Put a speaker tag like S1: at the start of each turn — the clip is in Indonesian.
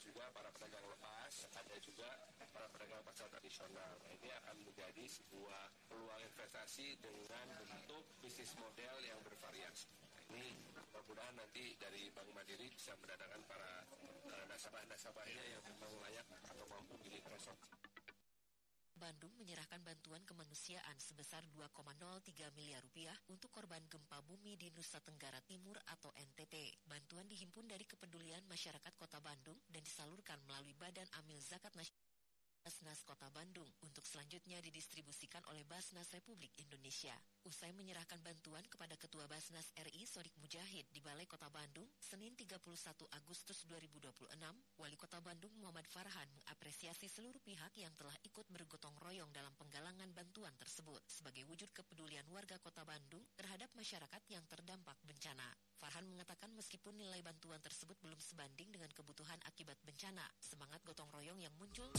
S1: juga para pedagang lepas, ada juga para pedagang pasar tradisional. Nah, ini akan menjadi sebuah peluang investasi dengan bentuk bisnis model yang bervariasi. Nah, ini mudah-mudahan nanti dari Bank Mandiri bisa mendatangkan para nasabah-nasabahnya yang memang layak atau mampu milik konsumsi.
S2: Bandung menyerahkan bantuan kemanusiaan sebesar 2,03 miliar rupiah untuk korban gempa bumi di Nusa Tenggara Timur atau NTT. Bantuan dihimpun dari kepedulian masyarakat Kota Bandung dan disalurkan melalui Badan Amil Zakat Nasional Basnas Kota Bandung untuk selanjutnya didistribusikan oleh Basnas Republik Indonesia. Usai menyerahkan bantuan kepada Ketua Basnas RI Sodik Mujahid di Balai Kota Bandung, Senin 31 Agustus 2026, Wali Kota Bandung Muhammad Farhan mengapresiasi seluruh pihak yang telah ikut bergotong royong dalam penggalangan bantuan tersebut sebagai wujud kepedulian warga Kota Bandung terhadap masyarakat yang terdampak bencana. Farhan mengatakan meskipun nilai bantuan tersebut belum sebanding dengan kebutuhan akibat bencana, semangat gotong royong yang muncul